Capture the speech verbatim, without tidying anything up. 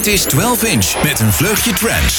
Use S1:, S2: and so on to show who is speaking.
S1: Dit is twaalf inch met een vleugje trance.